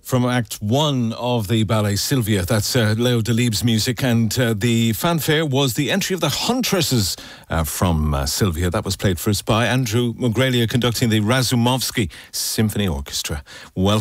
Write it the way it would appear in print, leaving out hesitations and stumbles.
From Act 1 of the ballet Sylvia. That's Leo Delibes' music, and the fanfare was the entry of the Huntresses from Sylvia. That was played first by Andrew Mugrelia, conducting the Razumovsky Symphony Orchestra. Welcome.